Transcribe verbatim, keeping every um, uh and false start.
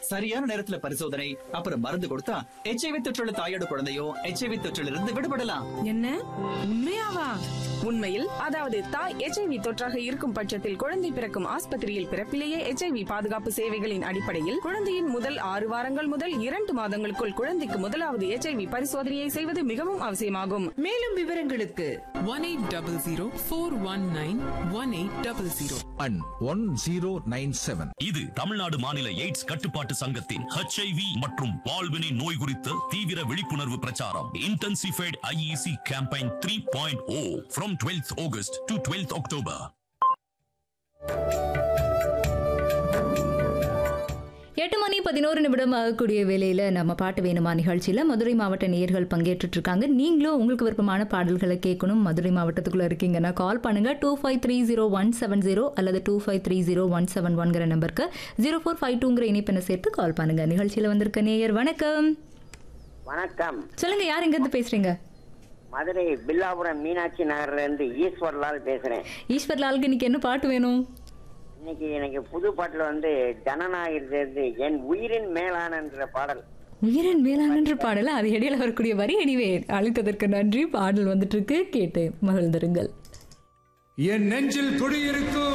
சரியான நேரத்துல பரிசோதனை அப்புறம் மருந்து கொடுத்தா எச்ஐவி தொற்றுள்ள தாயோட குழந்தையோ எச்ஐவி தொற்றில் இருந்து விடுபடலாம். என்ன உண்மையாவா? உண்மையில், அதாவது தாய் எச்ஐவி தொற்றாக இருக்கும் பட்சத்தில் குழந்தை பிறக்கும் ஆஸ்பத்திரியில் பிறப்பிலேயே எச்ஐவி பாதுகாப்பு சேவைகளின் அடிப்படையில் குழந்தையின் முதல் ஆறு வாரங்கள் முதல் இரண்டு மாதங்களுக்குள் குழந்தைக்கு முதலாவது எச்ஐவி பரிசோதனையை செய்வது மிகவும் அவசியமாகும். மேலும் விவரங்களுக்கு one eight zero zero four one nine one eight zero zero and one zero nine seven. இது தமிழ்நாடு மாநில எய்ட்ஸ் கட்டுப்பாட்டு சங்கத்தின் ஹெச்ஐவி மற்றும் பால்வினை நோய் குறித்த தீவிர விழிப்புணர்வு பிரச்சாரம். Intensified IEC campaign three point O from twelfth August to twelfth October. எட்டு மணி பதினோரு நிமிடம் ஆகக்கூடிய வேலையில் நம்ம பாட்டு வேணுமா நிகழ்ச்சியில் மதுரை மாவட்ட நேயர்கள் பங்கேற்றுட்டு இருக்காங்க. நீங்களும் உங்களுக்கு விருப்பமான பாடல்களை கேட்கணும், மதுரை மாவட்டத்துக்குள்ளே இருக்கீங்கன்னா கால் பண்ணுங்கள் two five three zero one seven zero அல்லது two five three zero one seven ஒன்கிற நம்பருக்கு ஜீரோ ஃபோர் ஃபைவ் டூங்கிற இணைப்பெண்ணை சேர்த்து கால் பண்ணுங்கள். நிகழ்ச்சியில் வந்திருக்க நேயர் வணக்கம். வணக்கம். சொல்லுங்கள், யார் எங்கேருந்து பேசுகிறீங்க? மதுரை பில்லாபுரம் மீனாட்சி நகர்ல இருந்து ஈஸ்வர்லால் பேசுறேன். ஈஸ்வர்லாலுக்கு இன்னைக்கு என்ன பாட்டு வேணும்? இன்னைக்கு எனக்கு புது பாட்டுல வந்து ஜனநாயகத்திலிருந்து என் உயிரின் மேலான பாடல். உயிரின் மேலான பாடல அது இடையில வரக்கூடிய வரி. எனிவே அழைத்ததற்கு நன்றி. பாடல் வந்துட்டு இருக்கு, கேட்டு மகிழ்ந்திருங்கள். என் நெஞ்சில் குடியிருக்கும்